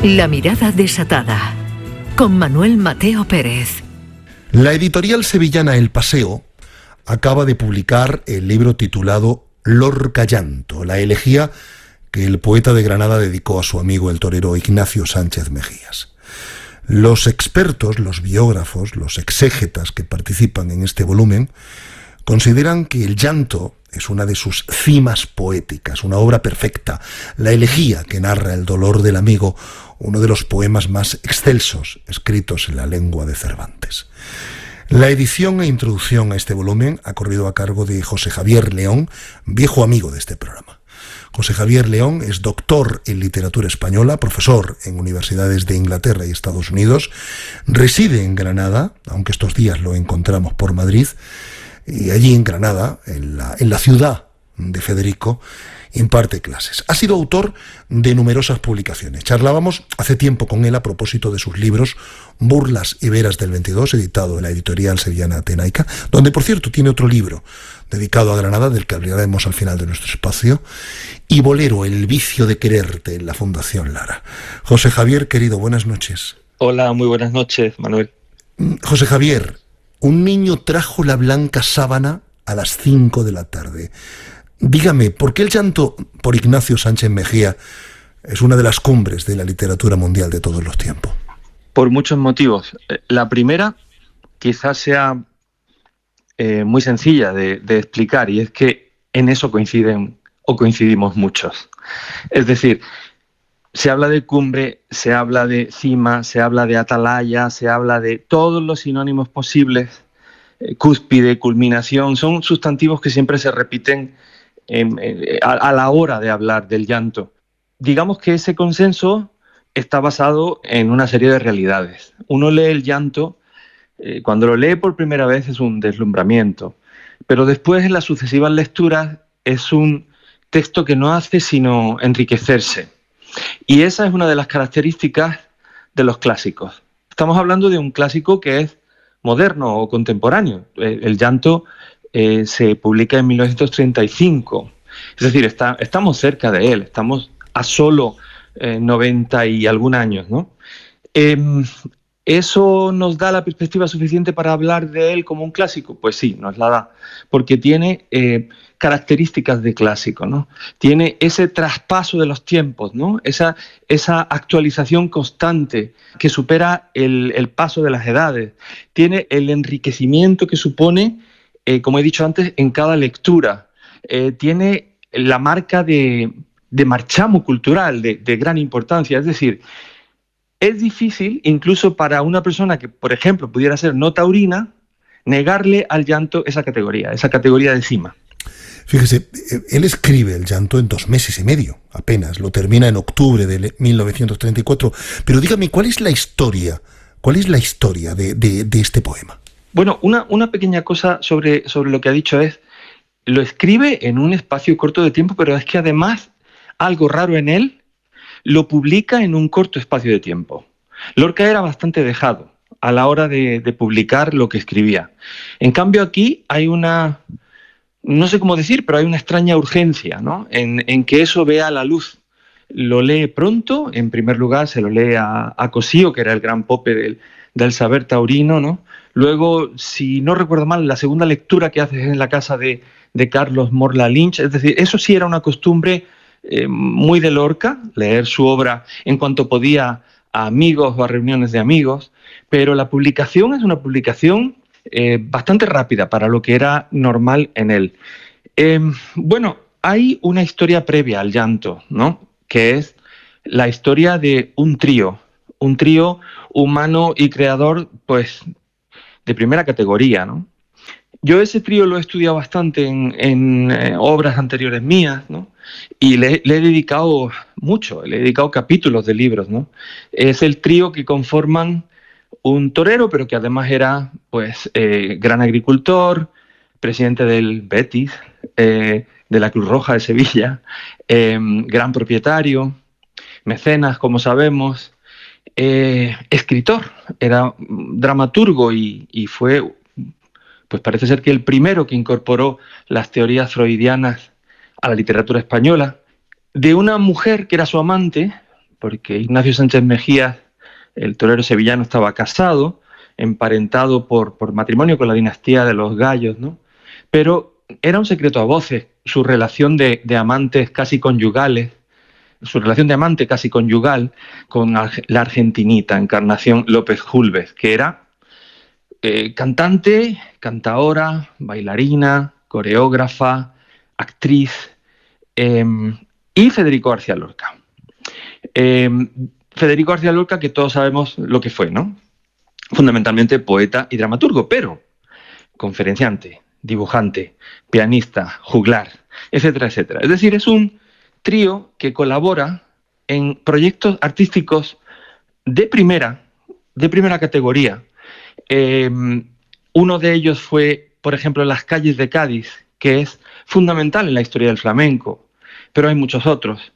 La mirada desatada, con Manuel Mateo Pérez. La editorial sevillana El Paseo acaba de publicar el libro titulado Lorca Llanto, la elegía que el poeta de Granada dedicó a su amigo el torero Ignacio Sánchez Mejías. Los expertos, los biógrafos, los exégetas que participan en este volumen consideran que el llanto es una de sus cimas poéticas, una obra perfecta, la elegía que narra el dolor del amigo, uno de los poemas más excelsos escritos en la lengua de Cervantes. La edición e introducción a este volumen ha corrido a cargo de José Javier León, viejo amigo de este programa. José Javier León es doctor en literatura española, profesor en universidades de Inglaterra y Estados Unidos, reside en Granada, aunque estos días lo encontramos por Madrid, y allí en Granada, en la ciudad de Federico, imparte clases. Ha sido autor de numerosas publicaciones. Charlábamos hace tiempo con él a propósito de sus libros Burlas y Veras del 22, editado en la editorial sevillana Atenaica, donde, por cierto, tiene otro libro dedicado a Granada, del que hablaremos al final de nuestro espacio, y Bolero, el vicio de quererte, en la Fundación Lara. José Javier, querido, buenas noches. Hola, muy buenas noches, Manuel. José Javier, un niño trajo la blanca sábana a las 5 de la tarde. Dígame, ¿por qué el llanto por Ignacio Sánchez Mejía es una de las cumbres de la literatura mundial de todos los tiempos? Por muchos motivos. La primera quizás sea muy sencilla de explicar, y es que en eso coincidimos muchos. Es decir, se habla de cumbre, se habla de cima, se habla de atalaya, se habla de todos los sinónimos posibles, cúspide, culminación, son sustantivos que siempre se repiten a la hora de hablar del llanto. Digamos que ese consenso está basado en una serie de realidades. Uno lee el llanto, cuando lo lee por primera vez es un deslumbramiento, pero después en las sucesivas lecturas es un texto que no hace sino enriquecerse. Y esa es una de las características de los clásicos. Estamos hablando de un clásico que es moderno o contemporáneo. El llanto se publica en 1935. Es decir, estamos cerca de él, estamos a solo 90 y algún años, ¿no? ¿Eso nos da la perspectiva suficiente para hablar de él como un clásico? Pues sí, nos la da, porque tiene características de clásico, ¿no? Tiene ese traspaso de los tiempos, ¿no? Esa actualización constante que supera el paso de las edades. Tiene el enriquecimiento que supone, como he dicho antes, en cada lectura. Tiene la marca de marchamo cultural de gran importancia, es decir, es difícil, incluso para una persona que, por ejemplo, pudiera ser no taurina, negarle al llanto esa categoría de cima. Fíjese, él escribe el llanto en 2 meses y medio, apenas, lo termina en octubre de 1934, pero dígame, ¿cuál es la historia de este poema? Bueno, una pequeña cosa sobre lo que ha dicho es, lo escribe en un espacio corto de tiempo, pero es que además, algo raro en él, lo publica en un corto espacio de tiempo. Lorca era bastante dejado a la hora de publicar lo que escribía. En cambio aquí hay no sé cómo decir, pero hay una extraña urgencia, ¿no? en que eso vea la luz. Lo lee pronto, en primer lugar se lo lee a Cosío, que era el gran pope del saber taurino, ¿no? Luego, si no recuerdo mal, la segunda lectura que hace es en la casa de Carlos Morla Lynch. Es decir, eso sí era una costumbre muy de Lorca, leer su obra en cuanto podía a amigos o a reuniones de amigos, pero la publicación es una publicación bastante rápida para lo que era normal en él. Bueno, hay una historia previa al llanto, ¿no? Que es la historia de un trío humano y creador, pues, de primera categoría, ¿no? Yo ese trío lo he estudiado bastante en obras anteriores mías, ¿no? Y le he dedicado mucho, le he dedicado capítulos de libros, ¿no? Es el trío que conforman un torero, pero que además era, pues, gran agricultor, presidente del Betis, de la Cruz Roja de Sevilla, gran propietario, mecenas, como sabemos, escritor, era dramaturgo y fue, pues parece ser que el primero que incorporó las teorías freudianas a la literatura española, de una mujer que era su amante, porque Ignacio Sánchez Mejías, el torero sevillano, estaba casado, emparentado por matrimonio con la dinastía de los Gallos, ¿no? Pero era un secreto a voces su relación de amantes casi conyugales, su relación de amante casi conyugal con la argentinita Encarnación López Julves, que era cantante, cantaora, bailarina, coreógrafa, actriz, y Federico García Lorca. Federico García Lorca, que todos sabemos lo que fue, ¿no? Fundamentalmente poeta y dramaturgo, pero conferenciante, dibujante, pianista, juglar, etcétera, etcétera. Es decir, es un trío que colabora en proyectos artísticos de primera categoría. Uno de ellos fue, por ejemplo, Las calles de Cádiz, que es fundamental en la historia del flamenco, pero hay muchos otros.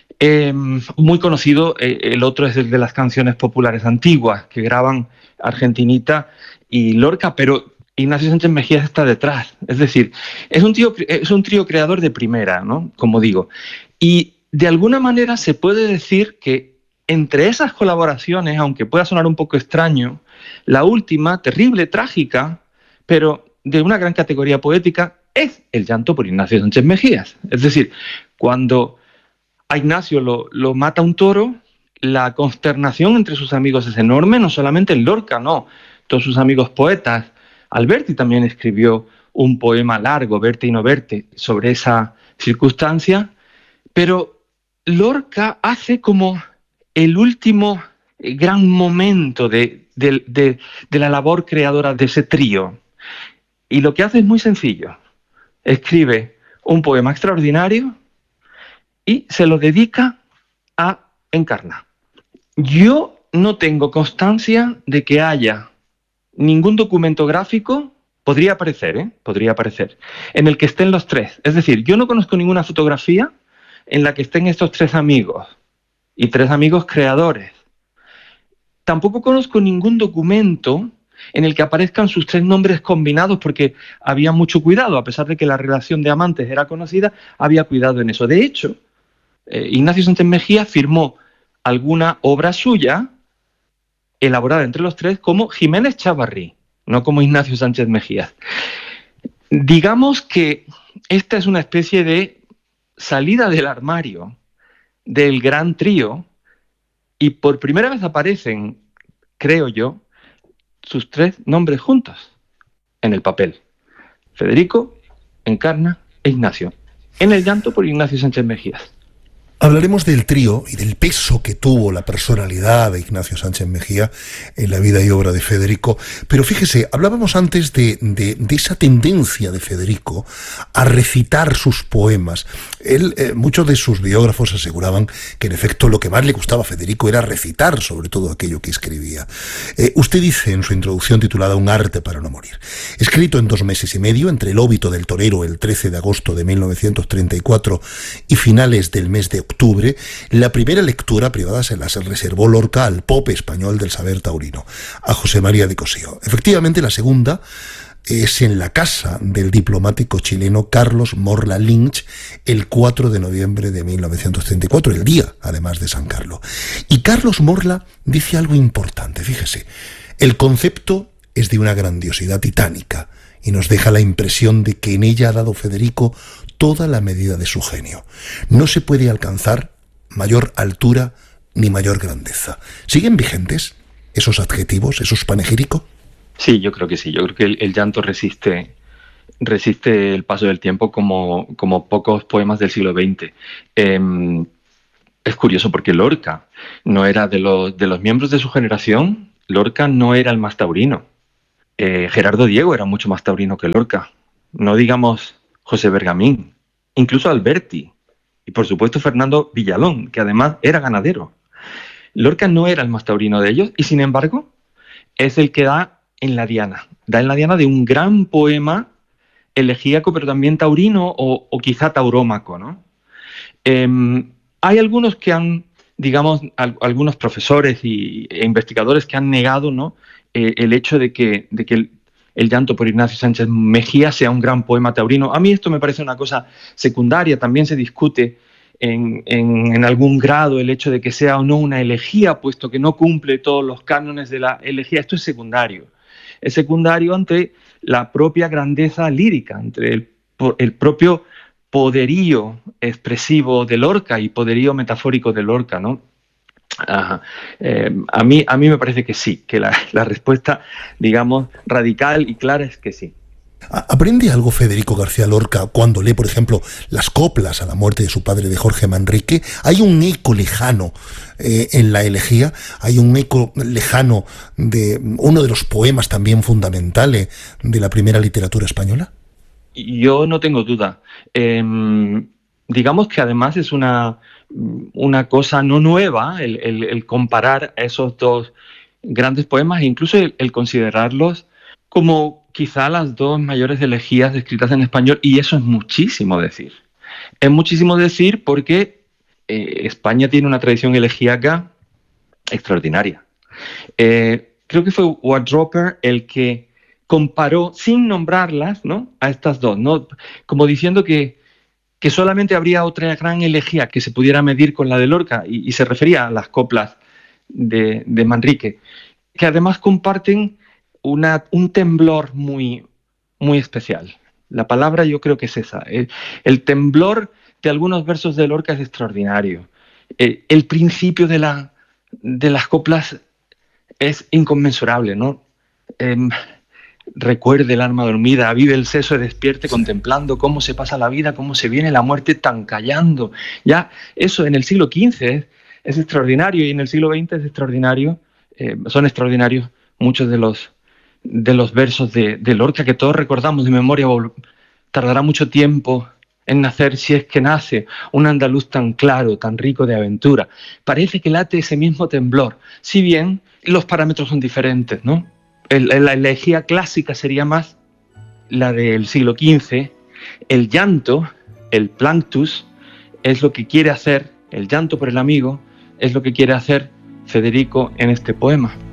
Muy conocido, el otro es el de las canciones populares antiguas, que graban Argentinita y Lorca, pero Ignacio Sánchez Mejías está detrás. Es decir, es un trío creador de primera, ¿no? Como digo. Y de alguna manera se puede decir que entre esas colaboraciones, aunque pueda sonar un poco extraño, la última, terrible, trágica, pero de una gran categoría poética, es El llanto por Ignacio Sánchez Mejías. Es decir, cuando a Ignacio lo mata un toro, la consternación entre sus amigos es enorme, no solamente en Lorca, no, todos sus amigos poetas. Alberti también escribió un poema largo, Verte y no verte, sobre esa circunstancia, pero Lorca hace como el último gran momento de la labor creadora de ese trío. Y lo que hace es muy sencillo. Escribe un poema extraordinario y se lo dedica a Encarna. Yo no tengo constancia de que haya ningún documento gráfico, podría aparecer, en el que estén los tres. Es decir, yo no conozco ninguna fotografía en la que estén estos tres amigos, y tres amigos creadores. Tampoco conozco ningún documento en el que aparezcan sus tres nombres combinados, porque había mucho cuidado, a pesar de que la relación de amantes era conocida, había cuidado en eso. De hecho, Ignacio Sánchez Mejías firmó alguna obra suya elaborada entre los tres como Jiménez Chavarrí, no como Ignacio Sánchez Mejías. Digamos que esta es una especie de salida del armario del gran trío, y por primera vez aparecen, creo yo, sus tres nombres juntos en el papel: Federico, Encarna e Ignacio, en El llanto por Ignacio Sánchez Mejías. Hablaremos del trío y del peso que tuvo la personalidad de Ignacio Sánchez Mejía en la vida y obra de Federico. Pero fíjese, hablábamos antes de esa tendencia de Federico a recitar sus poemas. Muchos de sus biógrafos aseguraban que en efecto lo que más le gustaba a Federico era recitar sobre todo aquello que escribía. Usted dice en su introducción titulada Un arte para no morir, escrito en 2 meses y medio, entre el óbito del torero el 13 de agosto de 1934 y finales del mes de octubre, la primera lectura privada se la reservó Lorca al Pope español del saber taurino, a José María de Cossío. Efectivamente, la segunda es en la casa del diplomático chileno Carlos Morla Lynch el 4 de noviembre de 1934, el día, además, de San Carlos. Y Carlos Morla dice algo importante, fíjese. El concepto es de una grandiosidad titánica y nos deja la impresión de que en ella ha dado Federico toda la medida de su genio. No se puede alcanzar mayor altura ni mayor grandeza. ¿Siguen vigentes esos adjetivos, esos panegíricos? Sí, yo creo que sí. Yo creo que el llanto resiste el paso del tiempo como pocos poemas del siglo XX. Es curioso porque Lorca no era de los miembros de su generación. Lorca no era el más taurino. Gerardo Diego era mucho más taurino que Lorca. No digamos José Bergamín, incluso Alberti, y por supuesto Fernando Villalón, que además era ganadero. Lorca no era el más taurino de ellos, y sin embargo es el que da en la diana de un gran poema elegíaco, pero también taurino o quizá taurómaco, ¿no? Hay algunos que han, digamos, algunos profesores e investigadores que han negado, ¿no?, el hecho de que el llanto por Ignacio Sánchez Mejía sea un gran poema taurino. A mí esto me parece una cosa secundaria. También se discute en algún grado el hecho de que sea o no una elegía, puesto que no cumple todos los cánones de la elegía. Esto es secundario. Es secundario ante la propia grandeza lírica, entre el propio poderío expresivo de Lorca y poderío metafórico de Lorca, ¿no? A mí me parece que sí, que la respuesta, digamos, radical y clara es que sí. ¿Aprende algo Federico García Lorca cuando lee, por ejemplo, las coplas a la muerte de su padre, de Jorge Manrique? ¿Hay un eco lejano en la elegía? ¿Hay un eco lejano de uno de los poemas también fundamentales de la primera literatura española? Yo no tengo duda. Digamos que además es una cosa no nueva el comparar esos dos grandes poemas e incluso el considerarlos como quizá las dos mayores elegías escritas en español, y eso es muchísimo decir. Es muchísimo decir porque España tiene una tradición elegíaca extraordinaria. Creo que fue Wardroper el que comparó, sin nombrarlas, ¿no?, a estas dos, ¿no?, como diciendo que solamente habría otra gran elegía que se pudiera medir con la de Lorca, y se refería a las coplas de Manrique, que además comparten un temblor muy, muy especial. La palabra yo creo que es esa. El temblor de algunos versos de Lorca es extraordinario. El principio de las coplas es inconmensurable, ¿no? Recuerde el alma dormida, vive el seso y despierte contemplando cómo se pasa la vida, cómo se viene la muerte tan callando. Ya eso en el siglo XV es extraordinario, y en el siglo XX es extraordinario. Son extraordinarios muchos de los versos de Lorca, que todos recordamos de memoria. Tardará mucho tiempo en nacer, si es que nace, un andaluz tan claro, tan rico de aventura. Parece que late ese mismo temblor, si bien los parámetros son diferentes, ¿no? La elegía clásica sería más la del siglo XV. El llanto, el planctus, es lo que quiere hacer, el llanto por el amigo, es lo que quiere hacer Federico en este poema.